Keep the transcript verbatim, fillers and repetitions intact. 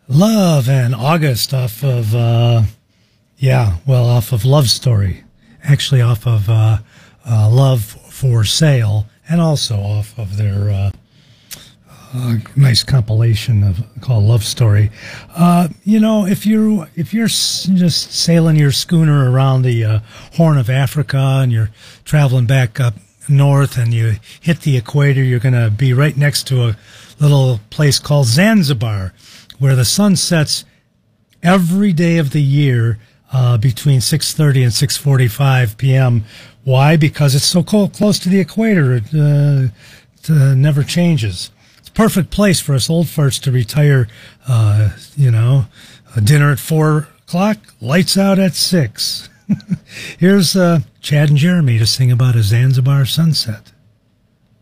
Love and August off of, uh, yeah, well, off of Love Story. Actually, off of uh, uh, Love for Sale, and also off of their uh, uh, nice compilation of called Love Story. Uh, you know, if you if you're s- just sailing your schooner around the uh, Horn of Africa and you're traveling back up north and you hit the equator, you're going to be right next to a little place called Zanzibar, where the sun sets every day of the year uh, between six thirty and six forty-five p.m. Why? Because it's so cold, close to the equator. It, uh, it uh, never changes. It's a perfect place for us old farts to retire, uh, you know, a dinner at four o'clock, lights out at six. Here's uh, Chad and Jeremy to sing about a Zanzibar sunset.